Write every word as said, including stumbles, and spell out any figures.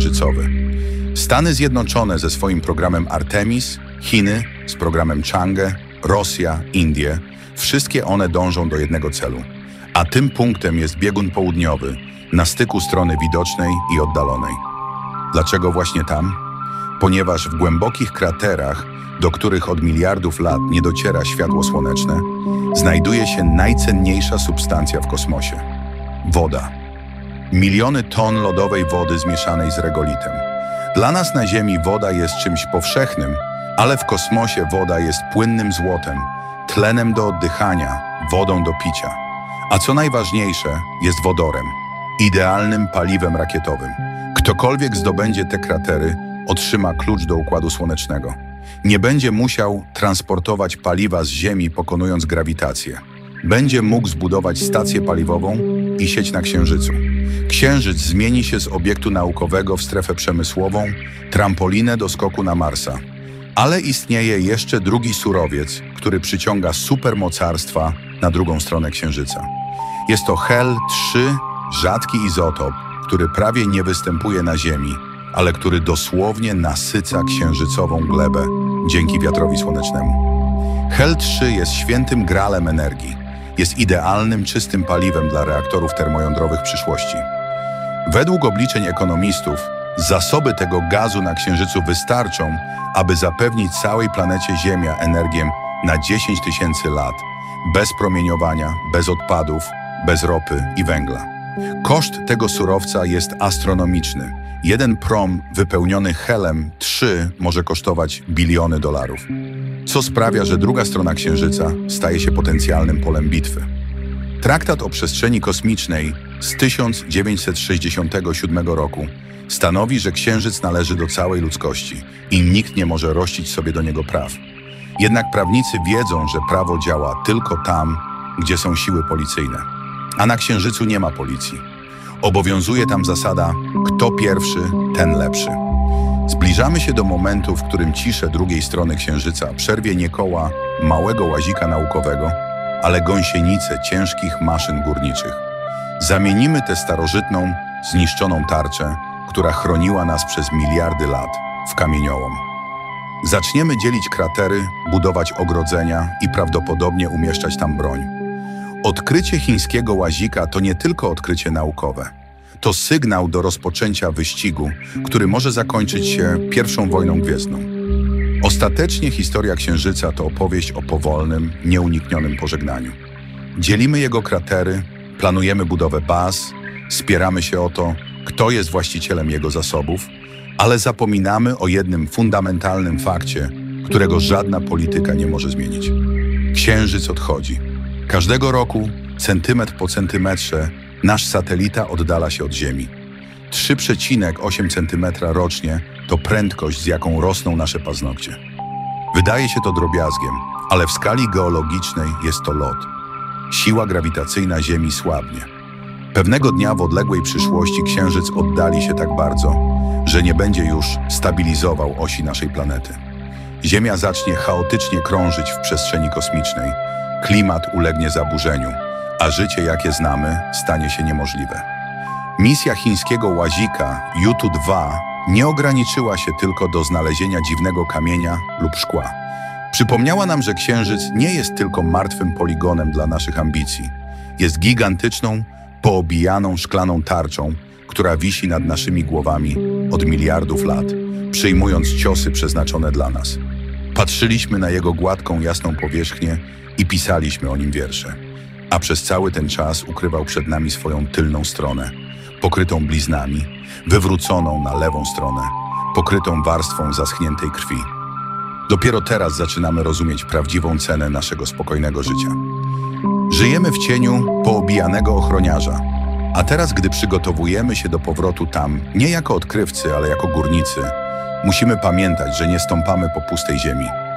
księżycowy. Stany Zjednoczone ze swoim programem Artemis, Chiny z programem Chang'e, Rosja, Indie, wszystkie one dążą do jednego celu. A tym punktem jest biegun południowy, na styku strony widocznej i oddalonej. Dlaczego właśnie tam? Ponieważ w głębokich kraterach, do których od miliardów lat nie dociera światło słoneczne, znajduje się najcenniejsza substancja w kosmosie – woda. Miliony ton lodowej wody zmieszanej z regolitem. Dla nas na Ziemi woda jest czymś powszechnym, ale w kosmosie woda jest płynnym złotem, tlenem do oddychania, wodą do picia. A co najważniejsze, jest wodorem, idealnym paliwem rakietowym. Ktokolwiek zdobędzie te kratery, otrzyma klucz do Układu Słonecznego. Nie będzie musiał transportować paliwa z Ziemi, pokonując grawitację. Będzie mógł zbudować stację paliwową i sieć na Księżycu. Księżyc zmieni się z obiektu naukowego w strefę przemysłową, trampolinę do skoku na Marsa. Ale istnieje jeszcze drugi surowiec, który przyciąga supermocarstwa na drugą stronę Księżyca. Jest to Hel trzy, rzadki izotop, który prawie nie występuje na Ziemi, ale który dosłownie nasyca księżycową glebę dzięki wiatrowi słonecznemu. Hel trzy jest świętym gralem energii. Jest idealnym, czystym paliwem dla reaktorów termojądrowych przyszłości. Według obliczeń ekonomistów, zasoby tego gazu na Księżycu wystarczą, aby zapewnić całej planecie Ziemia energię na dziesięć tysięcy lat, bez promieniowania, bez odpadów, bez ropy i węgla. Koszt tego surowca jest astronomiczny. Jeden prom wypełniony helem trzy może kosztować biliony dolarów, co sprawia, że druga strona Księżyca staje się potencjalnym polem bitwy. Traktat o przestrzeni kosmicznej z tysiąc dziewięćset sześćdziesiątego siódmego roku stanowi, że Księżyc należy do całej ludzkości i nikt nie może rościć sobie do niego praw. Jednak prawnicy wiedzą, że prawo działa tylko tam, gdzie są siły policyjne. A na Księżycu nie ma policji. Obowiązuje tam zasada kto pierwszy, ten lepszy. Zbliżamy się do momentu, w którym ciszę drugiej strony Księżyca przerwie nie koła małego łazika naukowego, ale gąsienice ciężkich maszyn górniczych. Zamienimy tę starożytną, zniszczoną tarczę, która chroniła nas przez miliardy lat, w kamieniołom. Zaczniemy dzielić kratery, budować ogrodzenia i prawdopodobnie umieszczać tam broń. Odkrycie chińskiego łazika to nie tylko odkrycie naukowe. To sygnał do rozpoczęcia wyścigu, który może zakończyć się pierwszą wojną gwiezdną. Ostatecznie historia Księżyca to opowieść o powolnym, nieuniknionym pożegnaniu. Dzielimy jego kratery, planujemy budowę baz, spieramy się o to, kto jest właścicielem jego zasobów, ale zapominamy o jednym fundamentalnym fakcie, którego żadna polityka nie może zmienić. Księżyc odchodzi. Każdego roku, centymetr po centymetrze, nasz satelita oddala się od Ziemi. trzy przecinek osiem centymetra rocznie to prędkość, z jaką rosną nasze paznokcie. Wydaje się to drobiazgiem, ale w skali geologicznej jest to lot. Siła grawitacyjna Ziemi słabnie. Pewnego dnia w odległej przyszłości Księżyc oddali się tak bardzo, że nie będzie już stabilizował osi naszej planety. Ziemia zacznie chaotycznie krążyć w przestrzeni kosmicznej, klimat ulegnie zaburzeniu, a życie, jakie znamy, stanie się niemożliwe. Misja chińskiego łazika Yutu dwa nie ograniczyła się tylko do znalezienia dziwnego kamienia lub szkła. Przypomniała nam, że Księżyc nie jest tylko martwym poligonem dla naszych ambicji. Jest gigantyczną, poobijaną szklaną tarczą, która wisi nad naszymi głowami od miliardów lat, przyjmując ciosy przeznaczone dla nas. Patrzyliśmy na jego gładką, jasną powierzchnię i pisaliśmy o nim wiersze. A przez cały ten czas ukrywał przed nami swoją tylną stronę, pokrytą bliznami, wywróconą na lewą stronę, pokrytą warstwą zaschniętej krwi. Dopiero teraz zaczynamy rozumieć prawdziwą cenę naszego spokojnego życia. Żyjemy w cieniu poobijanego ochroniarza, a teraz, gdy przygotowujemy się do powrotu tam, nie jako odkrywcy, ale jako górnicy, musimy pamiętać, że nie stąpamy po pustej ziemi.